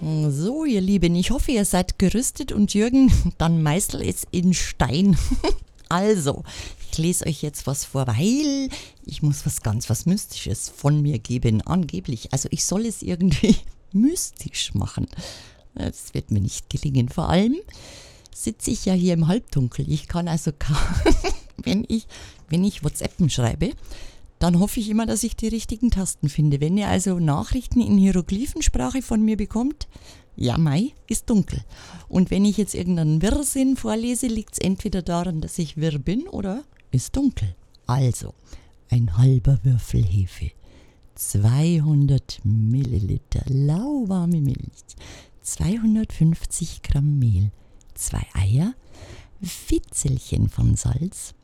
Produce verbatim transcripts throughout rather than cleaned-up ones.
So, ihr Lieben, ich hoffe, ihr seid gerüstet und Jürgen, dann meißel es in Stein. Also, ich lese euch jetzt was vor, weil ich muss was ganz was Mystisches von mir geben, angeblich. Also ich soll es irgendwie mystisch machen. Das wird mir nicht gelingen. Vor allem sitze ich ja hier im Halbdunkel. Ich kann also kaum, wenn ich, wenn ich WhatsAppen schreibe, dann hoffe ich immer, dass ich die richtigen Tasten finde. Wenn ihr also Nachrichten in Hieroglyphensprache von mir bekommt, ja, Mai ist dunkel. Und wenn ich jetzt irgendeinen Wirrsinn vorlese, liegt es entweder daran, dass ich wirr bin oder ist dunkel. Also, ein halber Würfel Hefe, zweihundert Milliliter lauwarme Milch, zweihundertfünfzig Gramm Mehl, zwei Eier, Fitzelchen von Salz,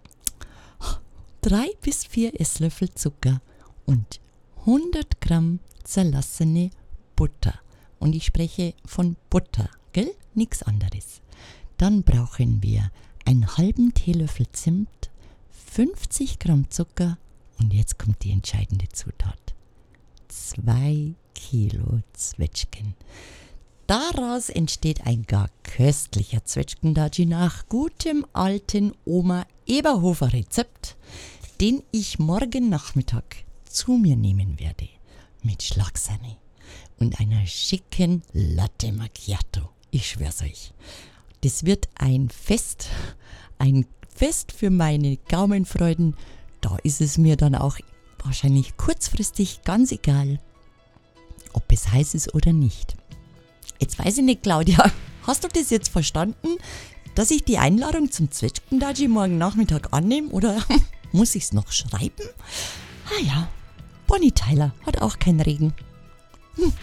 drei bis vier Esslöffel Zucker und hundert Gramm zerlassene Butter. Und ich spreche von Butter, gell? Nichts anderes. Dann brauchen wir einen halben Teelöffel Zimt, fünfzig Gramm Zucker und jetzt kommt die entscheidende Zutat. Zwei Kilo Zwetschgen. Daraus entsteht ein gar köstlicher Zwetschgendatschi nach gutem alten Oma Eberhofer Rezept, den ich morgen Nachmittag zu mir nehmen werde. Mit Schlagsahne und einer schicken Latte Macchiato. Ich schwör's euch. Das wird ein Fest, ein Fest für meine Gaumenfreuden. Da ist es mir dann auch wahrscheinlich kurzfristig ganz egal, ob es heiß ist oder nicht. Jetzt weiß ich nicht, Claudia, hast du das jetzt verstanden, dass ich die Einladung zum Zwetschgendatschi morgen Nachmittag annehme oder muss ich es noch schreiben? Ah ja, Bonnie Tyler hat auch keinen Regen. Hm.